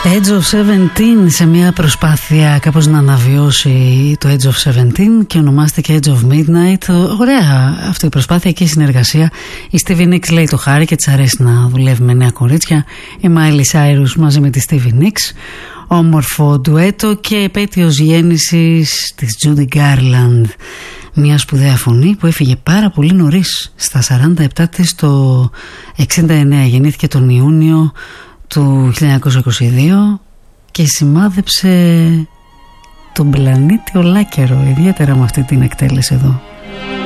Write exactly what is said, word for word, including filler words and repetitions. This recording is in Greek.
Edge of seventeen, σε μια προσπάθεια κάπως να αναβιώσει το Edge of seventeen και ονομάστηκε Edge of Midnight. Ωραία αυτή η προσπάθεια και η συνεργασία. Η Stevie Nicks λέει το χάρη και της αρέσει να δουλεύει με νέα κορίτσια. Η Miley Cyrus μαζί με τη Stevie Nicks. Όμορφο ντουέτο και επέτειος γέννησης της Judy Garland. Μια σπουδαία φωνή που έφυγε πάρα πολύ νωρίς, στα σαράντα επτά της, το εξήντα εννέα. Γεννήθηκε τον Ιούνιο του χίλια εννιακόσια είκοσι δύο και σημάδεψε τον πλανήτη ολάκερο, ιδιαίτερα με αυτή την εκτέλεση εδώ.